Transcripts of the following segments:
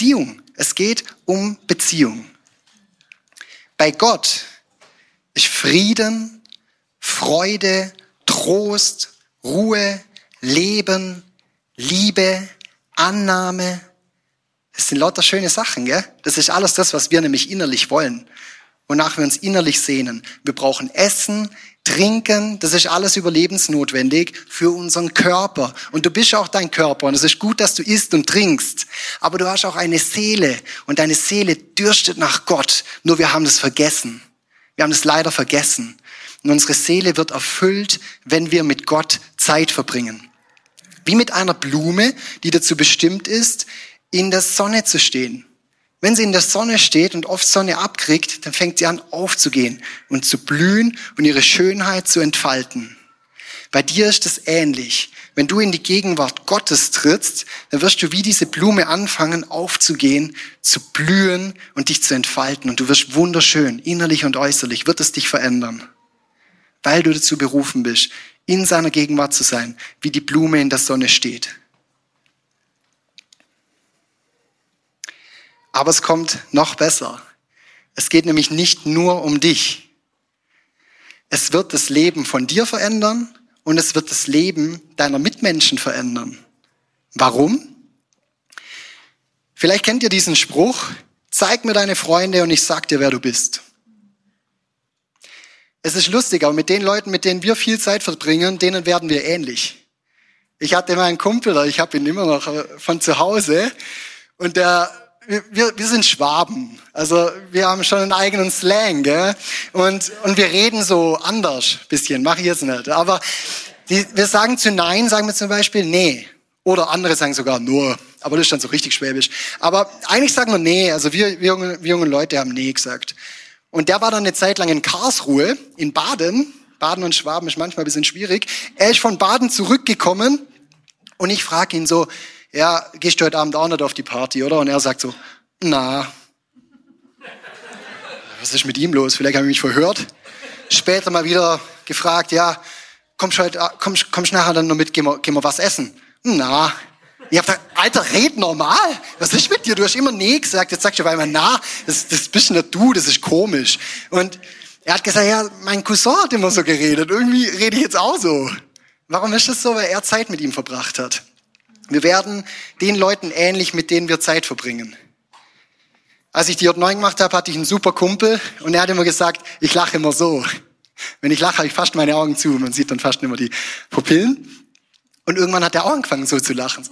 Beziehung. Es geht um Beziehung. Bei Gott ist Frieden, Freude, Trost, Ruhe, Leben, Liebe, Annahme. Das sind lauter schöne Sachen, gell? Das ist alles das, was wir nämlich innerlich wollen. Wonach wir uns innerlich sehnen. Wir brauchen Essen, Trinken, das ist alles überlebensnotwendig für unseren Körper. Und du bist auch dein Körper und es ist gut, dass du isst und trinkst. Aber du hast auch eine Seele und deine Seele dürstet nach Gott. Nur wir haben das vergessen. Wir haben das leider vergessen. Und unsere Seele wird erfüllt, wenn wir mit Gott Zeit verbringen. Wie mit einer Blume, die dazu bestimmt ist, in der Sonne zu stehen. Wenn sie in der Sonne steht und oft Sonne abkriegt, dann fängt sie an aufzugehen und zu blühen und ihre Schönheit zu entfalten. Bei dir ist es ähnlich. Wenn du in die Gegenwart Gottes trittst, dann wirst du wie diese Blume anfangen aufzugehen, zu blühen und dich zu entfalten. Und du wirst wunderschön, innerlich und äußerlich, wird es dich verändern. Weil du dazu berufen bist, in seiner Gegenwart zu sein, wie die Blume in der Sonne steht. Aber es kommt noch besser. Es geht nämlich nicht nur um dich. Es wird das Leben von dir verändern und es wird das Leben deiner Mitmenschen verändern. Warum? Vielleicht kennt ihr diesen Spruch, zeig mir deine Freunde und ich sag dir, wer du bist. Es ist lustig, aber mit den Leuten, mit denen wir viel Zeit verbringen, denen werden wir ähnlich. Ich hatte mal einen Kumpel, ich habe ihn immer noch von zu Hause und wir sind Schwaben, also wir haben schon einen eigenen Slang, gell? Und wir reden so anders, bisschen, mache ich jetzt nicht. Aber wir sagen zu Nein, sagen wir zum Beispiel nee. Oder andere sagen sogar nur, aber das ist dann so richtig schwäbisch. Aber eigentlich sagen wir nee, also wir jungen Leute haben nee gesagt. Und der war dann eine Zeit lang in Karlsruhe, in Baden. Baden und Schwaben ist manchmal ein bisschen schwierig. Er ist von Baden zurückgekommen und ich frage ihn so, ja, gehst du heute Abend auch nicht auf die Party, oder? Und er sagt so, na. Was ist mit ihm los? Vielleicht habe ich mich verhört. Später mal wieder gefragt, ja, kommst nachher dann noch mit, gehen wir was essen? Na. Ich hab gesagt, Alter, red normal. Was ist mit dir? Du hast immer nee gesagt. Jetzt sagst du auf einmal na. Das bist nicht du, das ist komisch. Und er hat gesagt, ja, mein Cousin hat immer so geredet. Irgendwie rede ich jetzt auch so. Warum ist das so? Weil er Zeit mit ihm verbracht hat. Wir werden den Leuten ähnlich, mit denen wir Zeit verbringen. Als ich die J9 gemacht habe, hatte ich einen super Kumpel und er hat immer gesagt, ich lache immer so. Wenn ich lache, habe ich fast meine Augen zu. Man sieht dann fast immer die Pupillen. Und irgendwann hat er auch angefangen so zu lachen.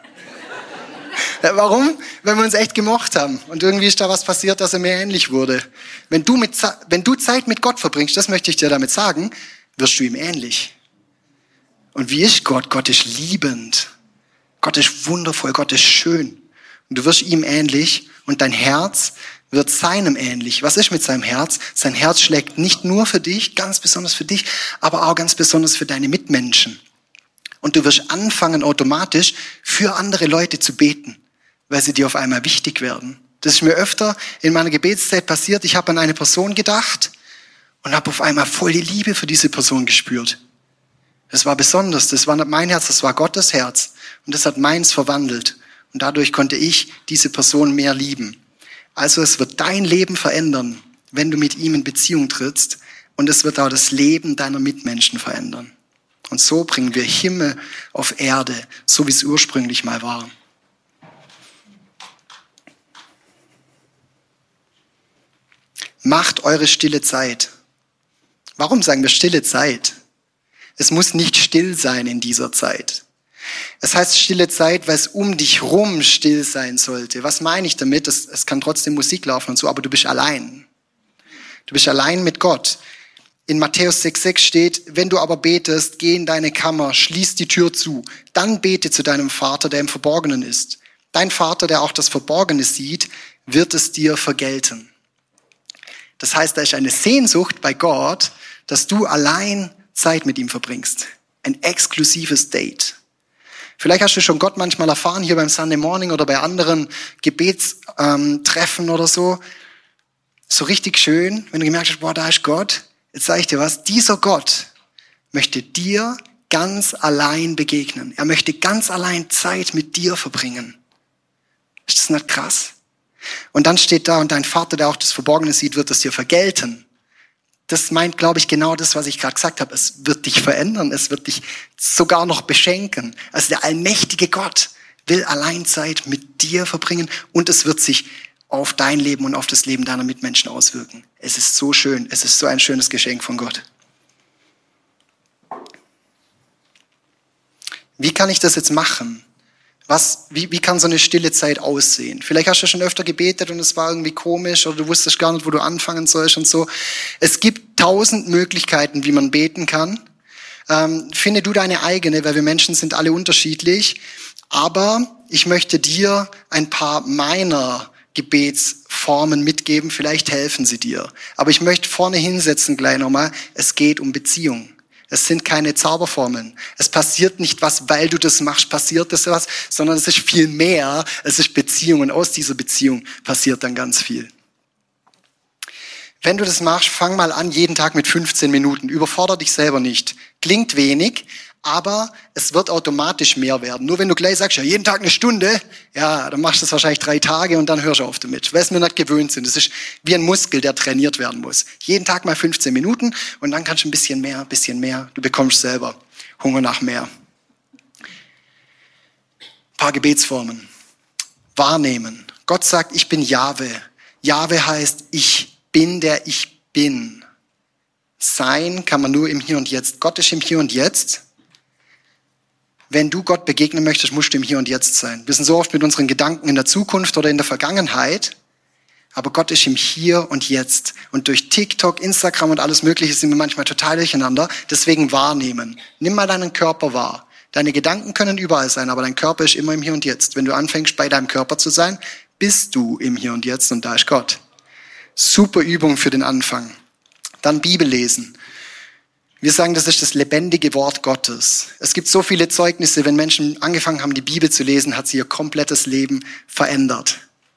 Warum? Weil wir uns echt gemocht haben. Und irgendwie ist da was passiert, dass er mir ähnlich wurde. Wenn du Zeit mit Gott verbringst, das möchte ich dir damit sagen, wirst du ihm ähnlich. Und wie ist Gott? Gott ist liebend. Gott ist wundervoll, Gott ist schön. Und du wirst ihm ähnlich und dein Herz wird seinem ähnlich. Was ist mit seinem Herz? Sein Herz schlägt nicht nur für dich, ganz besonders für dich, aber auch ganz besonders für deine Mitmenschen. Und du wirst anfangen, automatisch für andere Leute zu beten, weil sie dir auf einmal wichtig werden. Das ist mir öfter in meiner Gebetszeit passiert. Ich habe an eine Person gedacht und habe auf einmal voll die Liebe für diese Person gespürt. Das war besonders, das war nicht mein Herz, das war Gottes Herz. Und das hat meins verwandelt. Und dadurch konnte ich diese Person mehr lieben. Also es wird dein Leben verändern, wenn du mit ihm in Beziehung trittst. Und es wird auch das Leben deiner Mitmenschen verändern. Und so bringen wir Himmel auf Erde, so wie es ursprünglich mal war. Macht eure stille Zeit. Warum sagen wir stille Zeit? Es muss nicht still sein in dieser Zeit. Es heißt stille Zeit, weil es um dich rum still sein sollte. Was meine ich damit? Es kann trotzdem Musik laufen und so, aber du bist allein. Du bist allein mit Gott. In Matthäus 6,6 steht, wenn du aber betest, geh in deine Kammer, schließ die Tür zu. Dann bete zu deinem Vater, der im Verborgenen ist. Dein Vater, der auch das Verborgene sieht, wird es dir vergelten. Das heißt, da ist eine Sehnsucht bei Gott, dass du allein Zeit mit ihm verbringst. Ein exklusives Date. Vielleicht hast du schon Gott manchmal erfahren, hier beim Sunday Morning oder bei anderen Gebetstreffen oder so. So richtig schön, wenn du gemerkt hast, boah, da ist Gott. Jetzt sage ich dir was, dieser Gott möchte dir ganz allein begegnen. Er möchte ganz allein Zeit mit dir verbringen. Ist das nicht krass? Und dann steht da, und dein Vater, der auch das Verborgene sieht, wird es dir vergelten. Das meint, glaube ich, genau das, was ich gerade gesagt habe. Es wird dich verändern, es wird dich sogar noch beschenken. Also der allmächtige Gott will Alleinzeit mit dir verbringen und es wird sich auf dein Leben und auf das Leben deiner Mitmenschen auswirken. Es ist so schön, es ist so ein schönes Geschenk von Gott. Wie kann ich das jetzt machen? Wie kann so eine stille Zeit aussehen? Vielleicht hast du schon öfter gebetet und es war irgendwie komisch oder du wusstest gar nicht, wo du anfangen sollst und so. Es gibt 1000 Möglichkeiten, wie man beten kann. Finde du deine eigene, weil wir Menschen sind alle unterschiedlich. Aber ich möchte dir ein paar meiner Gebetsformen mitgeben. Vielleicht helfen sie dir. Aber ich möchte vorne hinsetzen gleich nochmal. Es geht um Beziehung. Es sind keine Zauberformeln. Es passiert nicht was, weil du das machst, passiert das was, sondern es ist viel mehr. Es ist Beziehung und aus dieser Beziehung passiert dann ganz viel. Wenn du das machst, fang mal an, jeden Tag mit 15 Minuten. Überfordere dich selber nicht. Klingt wenig, aber es wird automatisch mehr werden. Nur wenn du gleich sagst, ja, jeden Tag eine Stunde, ja, dann machst du das wahrscheinlich 3 Tage und dann hörst du auf damit, weil es wir nicht gewöhnt sind. Das ist wie ein Muskel, der trainiert werden muss. Jeden Tag mal 15 Minuten und dann kannst du ein bisschen mehr. Du bekommst selber Hunger nach mehr. Ein paar Gebetsformen. Wahrnehmen. Gott sagt, ich bin Jahwe. Jahwe heißt, ich bin, der ich bin. Sein kann man nur im Hier und Jetzt. Gott ist im Hier und Jetzt. Wenn du Gott begegnen möchtest, musst du im Hier und Jetzt sein. Wir sind so oft mit unseren Gedanken in der Zukunft oder in der Vergangenheit, aber Gott ist im Hier und Jetzt. Und durch TikTok, Instagram und alles Mögliche sind wir manchmal total durcheinander. Deswegen wahrnehmen. Nimm mal deinen Körper wahr. Deine Gedanken können überall sein, aber dein Körper ist immer im Hier und Jetzt. Wenn du anfängst, bei deinem Körper zu sein, bist du im Hier und Jetzt und da ist Gott. Super Übung für den Anfang. Dann Bibel lesen. Wir sagen, das ist das lebendige Wort Gottes. Es gibt so viele Zeugnisse, wenn Menschen angefangen haben, die Bibel zu lesen, hat sie ihr komplettes Leben verändert.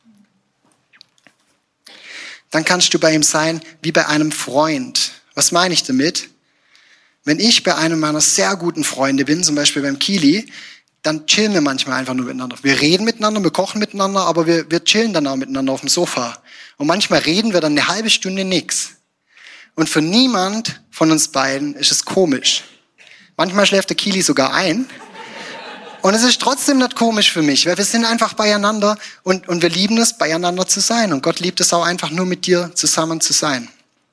Dann kannst du bei ihm sein wie bei einem Freund. Was meine ich damit? Wenn ich bei einem meiner sehr guten Freunde bin, zum Beispiel beim Kili, dann chillen wir manchmal einfach nur miteinander. Wir reden miteinander, wir kochen miteinander, aber wir chillen dann auch miteinander auf dem Sofa. Und manchmal reden wir dann eine halbe Stunde nix. Und für niemand von uns beiden ist es komisch. Manchmal schläft der Kili sogar ein. Und es ist trotzdem nicht komisch für mich, weil wir sind einfach beieinander und wir lieben es, beieinander zu sein. Und Gott liebt es auch einfach nur mit dir zusammen zu sein.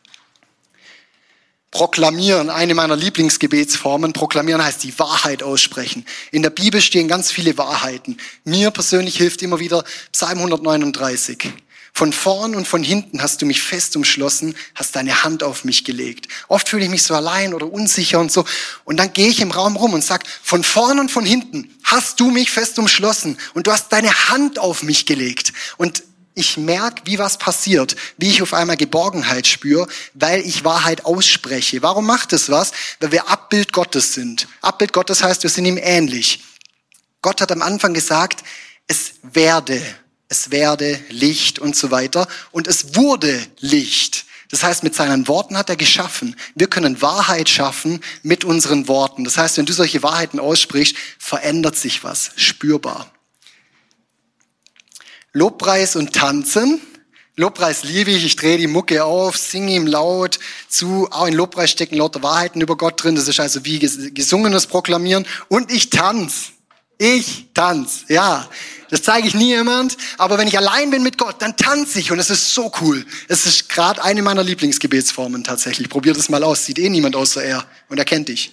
Proklamieren, eine meiner Lieblingsgebetsformen. Proklamieren heißt die Wahrheit aussprechen. In der Bibel stehen ganz viele Wahrheiten. Mir persönlich hilft immer wieder Psalm 139. Von vorn und von hinten hast du mich fest umschlossen, hast deine Hand auf mich gelegt. Oft fühle ich mich so allein oder unsicher und so. Und dann gehe ich im Raum rum und sage, von vorn und von hinten hast du mich fest umschlossen und du hast deine Hand auf mich gelegt. Und ich merke, wie was passiert, wie ich auf einmal Geborgenheit spüre, weil ich Wahrheit ausspreche. Warum macht es was? Weil wir Abbild Gottes sind. Abbild Gottes heißt, wir sind ihm ähnlich. Gott hat am Anfang gesagt, es werde Licht und so weiter. Und es wurde Licht. Das heißt, mit seinen Worten hat er geschaffen. Wir können Wahrheit schaffen mit unseren Worten. Das heißt, wenn du solche Wahrheiten aussprichst, verändert sich was spürbar. Lobpreis und Tanzen. Lobpreis liebe ich. Ich drehe die Mucke auf, singe ihm laut zu. Auch in Lobpreis stecken lauter Wahrheiten über Gott drin. Das ist also wie gesungenes Proklamieren. Und ich tanze. Ja. Das zeige ich nie jemand, aber wenn ich allein bin mit Gott, dann tanze ich und es ist so cool. Es ist gerade eine meiner Lieblingsgebetsformen tatsächlich. Probier das mal aus, sieht niemand außer er und er kennt dich.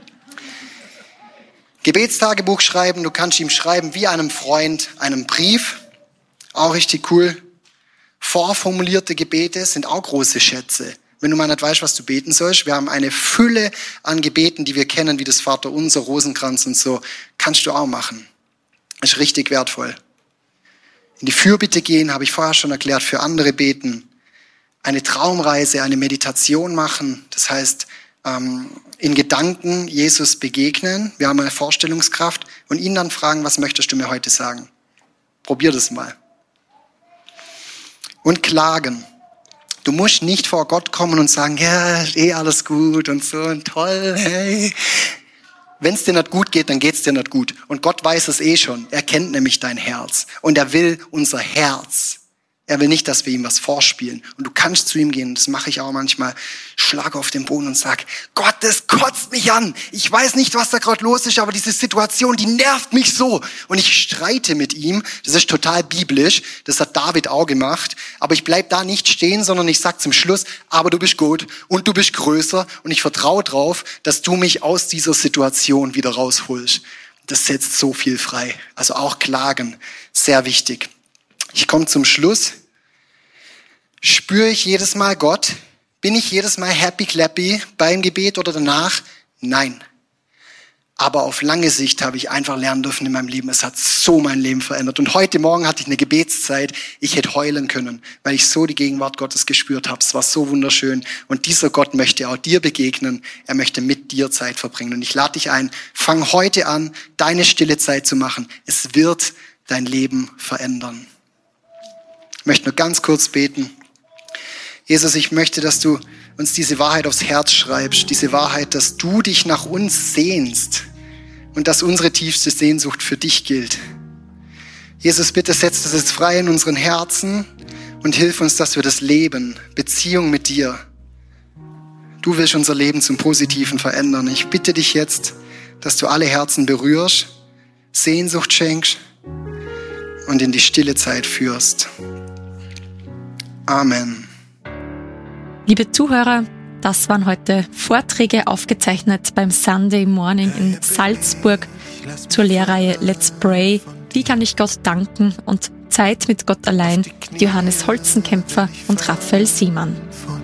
Gebetstagebuch schreiben, du kannst ihm schreiben wie einem Freund, einem Brief, auch richtig cool. Vorformulierte Gebete sind auch große Schätze. Wenn du mal nicht weißt, was du beten sollst, wir haben eine Fülle an Gebeten, die wir kennen, wie das Vaterunser, Rosenkranz und so, kannst du auch machen. Ist richtig wertvoll. In die Fürbitte gehen, habe ich vorher schon erklärt, für andere beten. Eine Traumreise, eine Meditation machen. Das heißt, in Gedanken Jesus begegnen. Wir haben eine Vorstellungskraft und ihn dann fragen, was möchtest du mir heute sagen? Probier das mal. Und klagen. Du musst nicht vor Gott kommen und sagen, ja, ist alles gut und so und toll, hey. wenn es dir nicht gut geht, dann geht's dir nicht gut. Und Gott weiß es eh schon. Er kennt nämlich dein Herz. Und er will unser Herz. Er will nicht, dass wir ihm was vorspielen. Und du kannst zu ihm gehen, das mache ich auch manchmal, schlag auf den Boden und sag, Gott, das kotzt mich an. Ich weiß nicht, was da gerade los ist, aber diese Situation, die nervt mich so. Und ich streite mit ihm. Das ist total biblisch. Das hat David auch gemacht. Aber ich bleib da nicht stehen, sondern ich sag zum Schluss, aber du bist gut und du bist größer. Und ich vertraue drauf, dass du mich aus dieser Situation wieder rausholst. Das setzt so viel frei. Also auch Klagen, sehr wichtig. Ich komme zum Schluss. Spüre ich jedes Mal Gott? Bin ich jedes Mal happy clappy beim Gebet oder danach? Nein. Aber auf lange Sicht habe ich einfach lernen dürfen in meinem Leben. Es hat so mein Leben verändert. Und heute Morgen hatte ich eine Gebetszeit. Ich hätte heulen können, weil ich so die Gegenwart Gottes gespürt habe. Es war so wunderschön. Und dieser Gott möchte auch dir begegnen. Er möchte mit dir Zeit verbringen. Und ich lade dich ein, fang heute an, deine stille Zeit zu machen. Es wird dein Leben verändern. Ich möchte nur ganz kurz beten. Jesus, ich möchte, dass du uns diese Wahrheit aufs Herz schreibst, diese Wahrheit, dass du dich nach uns sehnst und dass unsere tiefste Sehnsucht für dich gilt. Jesus, bitte setz das jetzt frei in unseren Herzen und hilf uns, dass wir das leben, Beziehung mit dir. Du willst unser Leben zum Positiven verändern. Ich bitte dich jetzt, dass du alle Herzen berührst, Sehnsucht schenkst und in die stille Zeit führst. Amen. Liebe Zuhörer, das waren heute Vorträge aufgezeichnet beim Sunday Morning in Salzburg zur Lehrreihe Let's Pray. Wie kann ich Gott danken? Und Zeit mit Gott allein. Johannes Holzenkämpfer und Raphael Siemann.